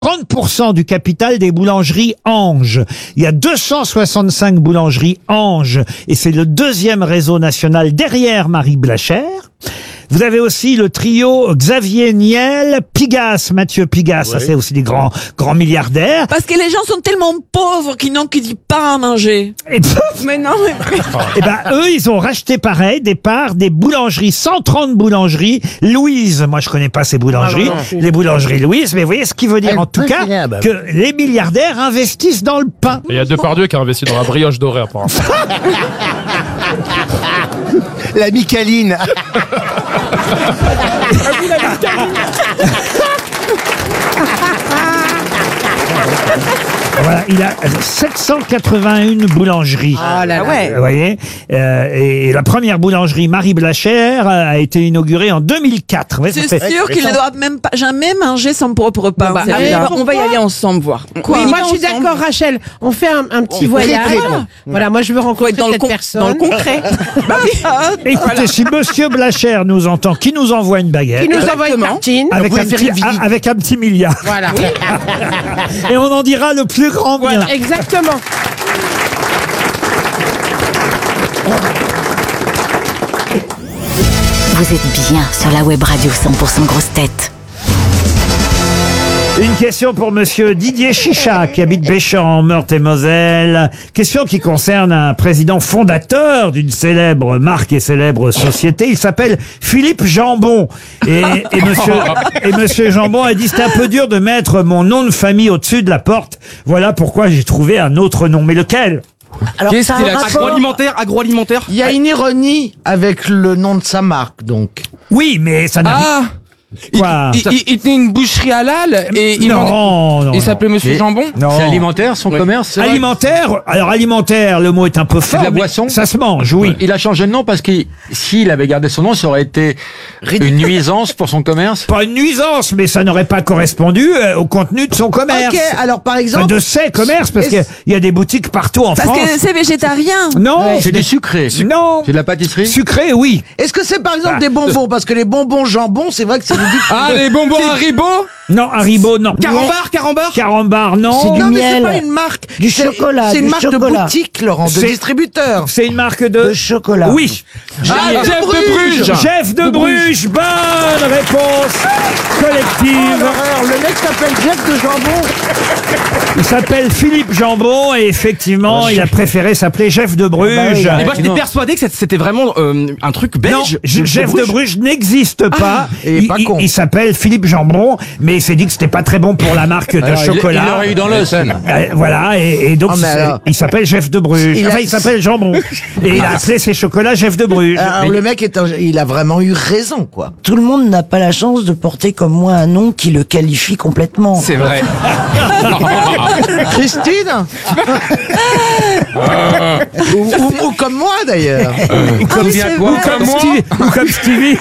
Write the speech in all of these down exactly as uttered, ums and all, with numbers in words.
trente pour cent du capital des boulangeries Ange. Il y a deux cent soixante-cinq boulangeries Ange et c'est le deuxième réseau national derrière Marie Blachère. Vous avez aussi le trio Xavier Niel, Pigasse, Mathieu Pigasse, ouais. Ça c'est aussi des grands grands milliardaires. Parce que les gens sont tellement pauvres qu'ils n'ont que du pain à manger. Et mais non, mais... Et ben eux, ils ont racheté pareil des parts des boulangeries, cent trente boulangeries Louise. Moi, je connais pas ces boulangeries, ah, bon, les boulangeries Louise, mais vous voyez ce qui veut dire en tout cas bien, bah, que les milliardaires investissent dans le pain. Et il y a Depardieu qui a investi dans la brioche dorée apparemment. La Micaline. Voilà, il a sept cent quatre-vingt-un boulangeries. Ah là là. Ouais. Vous voyez, euh, et la première boulangerie Marie Blachère a été inaugurée en deux mille quatre. Ouais, c'est sûr qu'il ne doit même pas jamais manger son propre pain. Bah, allez, on va y aller ensemble voir. Quoi oui, moi je suis d'accord, Rachel. On fait un, un petit on voyage. Voilà. voilà, moi je veux rencontrer dans cette le personne. Dans le concret. Bah, écoutez, voilà. Si Monsieur Blachère nous entend, qui nous envoie une baguette, qui nous envoie une tartine, avec un, petit, a, avec un petit milliard. Voilà. Et on en dira le plus grand bien. Voilà, exactement. Vous êtes bien sur la web radio cent pour cent Grosse Tête. Une question pour monsieur Didier Chicha, qui habite Béchamp, en Meurthe-et-Moselle. Question qui concerne un président fondateur d'une célèbre marque et célèbre société. Il s'appelle Philippe Jambon. Et, et monsieur, et monsieur Jambon a dit, c'est un peu dur de mettre mon nom de famille au-dessus de la porte. Voilà pourquoi j'ai trouvé un autre nom. Mais lequel? Alors, qu'est-ce qu'il a agroalimentaire, agroalimentaire. Il y a une ironie avec le nom de sa marque, donc. Oui, mais ça n'a ah Quoi? Il, il, il était une boucherie halal et il, non, non, il s'appelait Monsieur mais, Jambon. C'est alimentaire son ouais. commerce. Alimentaire. Alors alimentaire, le mot est un peu fort. C'est de la boisson. Ça se mange, oui. Il a changé de nom parce que s'il avait gardé son nom, ça aurait été une nuisance pour son commerce. Pas une nuisance, mais ça n'aurait pas correspondu euh, au contenu de son commerce. Ok, alors par exemple. Enfin, de ses commerces, parce qu'il y a des boutiques partout en parce France. Parce que c'est végétarien. Non. Ouais, c'est du sucré. Non. C'est de la pâtisserie. Sucré, oui. Est-ce que c'est par exemple bah. des bonbons? Parce que les bonbons jambon, c'est vrai que c'est du. Ah, les bonbons Haribo? Non, Haribo, non. Carambar, Carambar? Carambar, non. C'est du non, miel. mais c'est pas une marque. Du chocolat. C'est une du marque chocolat. de boutique, Laurent, de distributeur. C'est une marque de... De chocolat. Oui. Ah, Jeff de Bruges. Jeff de, de Bruges. Bonne réponse collective. Oh, le mec s'appelle Jeff de Jambon. Il s'appelle Philippe Jambon et effectivement, ouais, il a préféré s'appeler Jeff de Bruges. Ah bah oui, et moi, j'étais persuadé que c'était vraiment euh, un truc belge. Non, Jeff de Bruges n'existe pas. Ah, il pas il, il s'appelle Philippe Jambon, mais il s'est dit que c'était pas très bon pour la marque de alors, chocolat. Il l'aurait eu dans l'os. Euh, voilà, et, et donc oh, alors, il s'appelle Jeff de Bruges. Il, enfin, a... il s'appelle Jambon. Et il a appelé ses chocolats Jeff de Bruges. Alors, mais... le mec, est un... il a vraiment eu raison, quoi. Tout le monde n'a pas la chance de porter comme moi un nom qui le qualifie complètement. C'est vrai. Christine ou, ou, ou comme moi, d'ailleurs. Euh, ou comme, bien quoi. Ou comme moi. Stevie. Ou comme Stevie.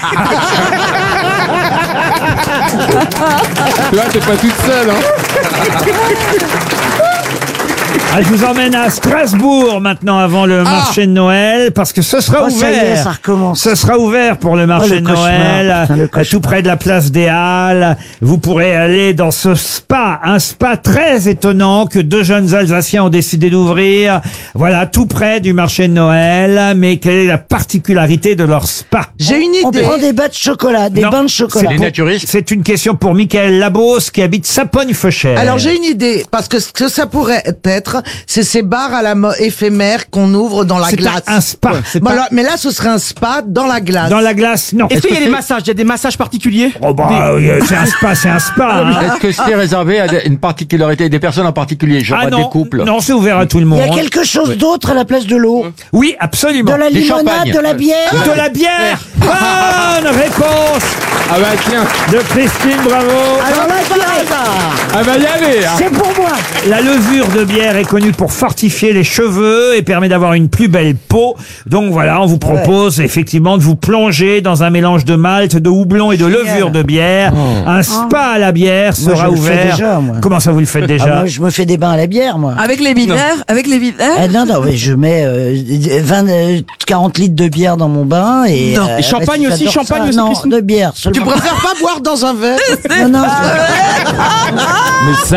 Tu vois, t'es pas toute seule, hein. Ah, je vous emmène à Strasbourg maintenant avant le ah marché de Noël parce que ce sera oh, ouvert. Ça y est, ça recommence. Ce sera ouvert pour le marché oh, le de Noël, Putain, tout près de la place des Halles. Vous pourrez aller dans ce spa, un spa très étonnant que deux jeunes Alsaciens ont décidé d'ouvrir. Voilà, tout près du marché de Noël. Mais quelle est la particularité de leur spa? J'ai une idée. On prend des bas de chocolat, des non, bains de chocolat. C'est des naturistes. C'est une question pour Michael Labos qui habite Sapogne-Feuchères. Alors j'ai une idée parce que ce que ça pourrait être, c'est ces bars à la mo- éphémère qu'on ouvre dans la glace. Un, un spa. Ouais, bon, pas... alors, mais là, ce serait un spa dans la glace. Dans la glace, non. Est-ce qu'il y a des massages? Il y a des massages particuliers? Oh bah, des... c'est un spa, c'est un spa. Hein. Est-ce que c'est réservé à une particularité, des personnes en particulier, genre ah à non, des couples? Non, c'est ouvert à tout le monde. Il y a quelque chose oui. d'autre à la place de l'eau? Oui, absolument. De la limonade, de la bière? De la bière. Bonne réponse. Ah bah tiens. De Christine, bravo. Alors la bière. Ah bah y aller. Hein. C'est pour moi. La levure de bière est connue pour fortifier les cheveux et permet d'avoir une plus belle peau. Donc voilà, on vous propose ouais. effectivement de vous plonger dans un mélange de malt, de houblon et de Génial. levure de bière. Oh. Un spa à la bière sera moi, je ouvert. Le fais déjà, moi. Comment ça vous le faites déjà? ah, moi, je me fais des bains à la bière, moi. Avec les bières? Avec les bières? ah, Non, non, mais je mets euh, vingt, quarante litres de bière dans mon bain et. Non. Euh, et champagne bah, aussi, champagne aussi. Non, de bière. Seulement. Tu préfères pas boire dans un verre? Non, non. Mais ça.